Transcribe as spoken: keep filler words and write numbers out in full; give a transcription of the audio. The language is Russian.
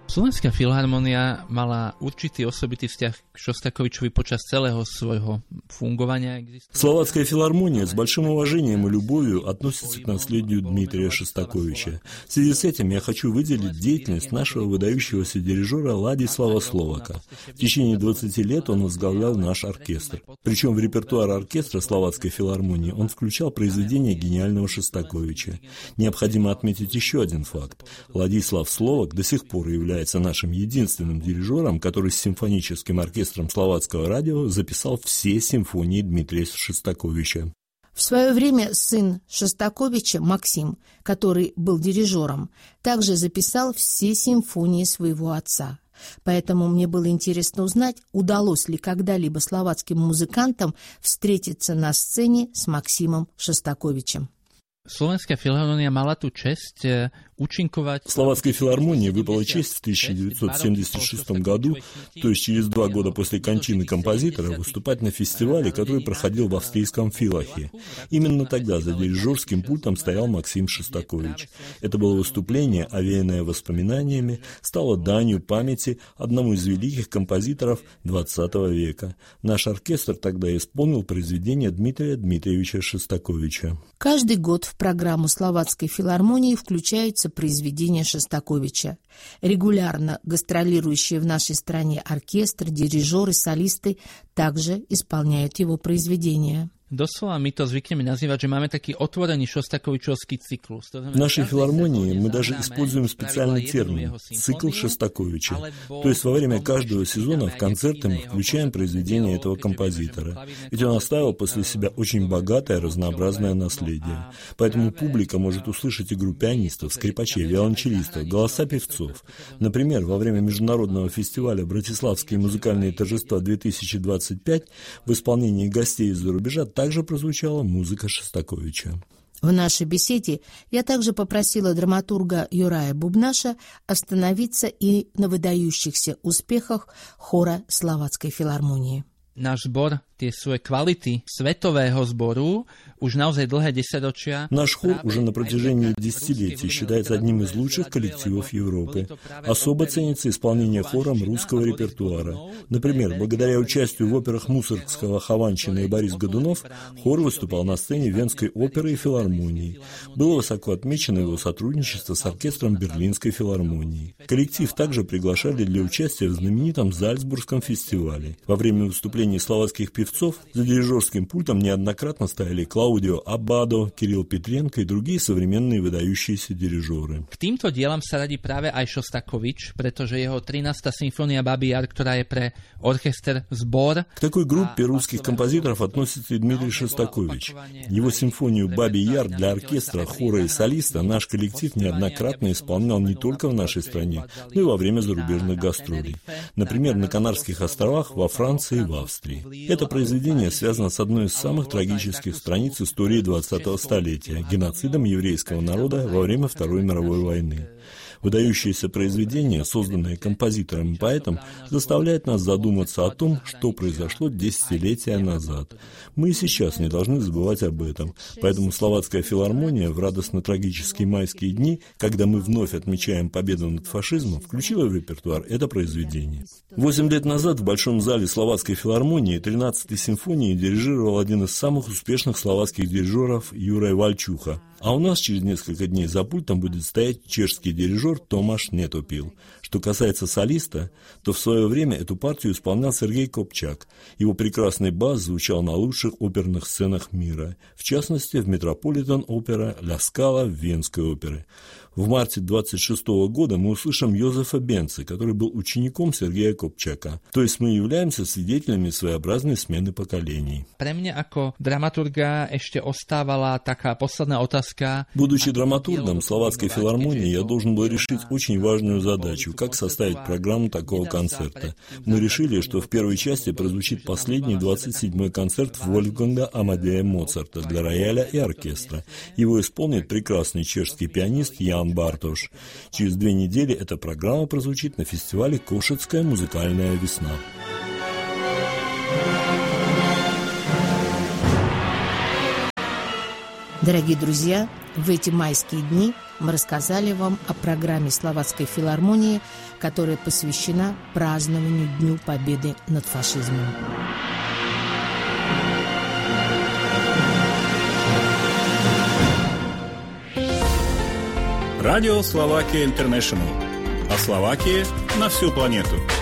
Slovenská filharmónia mala určitý osobitý vzťah k Šostakovičovi počas целого svojho fungovания. Словацкая филармония с большим уважением и любовью относится к наследию Дмитрия Шостаковича. В связи с этим я хочу выделить деятельность нашего выдающегося дирижера Ладислава Словака. В течение двадцати лет он возглавлял наш оркестр. Причем в репертуар оркестра Словацкой филармонии он включал произведения гениального Шостаковича. Необходимо отметить еще один факт. Ладислав Словак до сих пор является нашим единственным дирижером, который с симфоническим оркестром Словацкого радио записал все симфонии Дмитрия Шостаковича. В свое время сын Шостаковича, Максим, который был дирижером, также записал все симфонии своего отца. Поэтому мне было интересно узнать, удалось ли когда-либо словацким музыкантам встретиться на сцене с Максимом Шостаковичем. Slovenská filharmónia mala tú česť účinkovať. Словацкой филармонии выпала честь в тысяча девятьсот семьдесят шестом году, то есть через два года после кончины композитора, выступать на фестивале, который проходил в австрийском Филахе. Именно тогда за дирижерским пультом стоял Максим Шостакович. Это было выступление, овеянное воспоминаниями, стало данью памяти одному из великих композиторов двадцатого века. Наш оркестр тогда исполнил произведение Дмитрия Дмитриевича Шостаковича. Каждый год в программу Словацкой филармонии включаются произведения Шостаковича. Регулярно гастролирующие в нашей стране оркестр, дирижеры, солисты также исполняют его произведения. Doslova my to zvykneme nazývať, že máme taký otvorený šostakovičovský cyklus. В нашей филармонии мы даже используем специальный термин – цикл Шостаковича. То есть во время каждого сезона в концерты мы включаем произведения этого композитора. Ведь он оставил после себя очень богатое разнообразное наследие. Поэтому публика может услышать игру пианистов, скрипачей, виолончелистов, голоса певцов. Например, во время международного фестиваля «Братиславские музыкальные торжества две тысячи двадцать пять» в исполнении гостей из-за рубежа также прозвучала музыка Шостаковича. В нашей беседе я также попросила драматурга Юрая Бубнаша остановиться и на выдающихся успехах хора Словацкой филармонии. Náš zbor tie svoje kvality svetového zboru už naozaj dlhé desaťročia. Наш хор уже на протяжении десятилетий считается одним из лучших коллективов Европы. Особо ценится исполнение хором русского репертуара. Например, благодаря участию в операх Мусоргского, Хованщины и Борис Годунов, хор выступал на сцене Венской оперы и филармонии. Было высоко отмечено его сотрудничество с оркестром Берлинской филармонии. Коллектив также приглашали для участия в знаменитом Зальцбургском фестивале. Во время выступления словацких певцов за дирижерским пультом неоднократно стояли Клаудио Аббадо, Кирилл Петренко и другие современные выдающиеся дирижеры. K týmto dielam sa radí práve aj Šostakovič, pretože jeho trinásta симфония Бабий Яр, ktorá je pre оркестр сбор. К такой группе русских композиторов относится и Дмитрий Шостакович. Его симфонию «Бабий Яр» для оркестра, хора и солиста наш коллектив неоднократно исполнял не только в нашей стране, но и во время зарубежных гастролей. Например, на Канарских островах, во Франции и в Австрии. Это произведение связано с одной из самых трагических страниц истории двадцатого столетия – геноцидом еврейского народа во время Второй мировой войны. Выдающееся произведение, созданное композитором и поэтом, заставляет нас задуматься о том, что произошло десятилетия назад. Мы и сейчас не должны забывать об этом. Поэтому Словацкая филармония в радостно-трагические майские дни, когда мы вновь отмечаем победу над фашизмом, включила в репертуар это произведение. Восемь лет назад в Большом зале Словацкой филармонии тринадцатой симфонии дирижировал один из самых успешных словацких дирижеров Юрай Вальчуха. А у нас через несколько дней за пультом будет стоять чешский дирижер Томаш Нетопил. Что касается солиста, то в свое время эту партию исполнял Сергей Копчак. Его прекрасный бас звучал на лучших оперных сценах мира, в частности в Метрополитен-опера «Ля Скала» в Венской опере. В марте двадцать шестого года мы услышим Йозефа Бенца, который был учеником Сергея Копчака. То есть мы являемся свидетелями своеобразной смены поколений. Pre mňa ako dramaturga ešte ostávala taká posledná otázka. Будучи драматургом Словацкой филармонии, я должен был решить очень важную задачу, как составить программу такого концерта. Мы решили, что в первой части прозвучит последний двадцать седьмой концерт Вольфганга Амадея Моцарта для рояля и оркестра. Его исполнит прекрасный чешский пианист Ян Бартош. Через две недели эта программа прозвучит на фестивале «Кошицкая музыкальная весна». Дорогие друзья, в эти майские дни мы рассказали вам о программе Словацкой филармонии, которая посвящена празднованию Дню Победы над фашизмом. Радио Словакия Интернешнл. О Словакии на всю планету.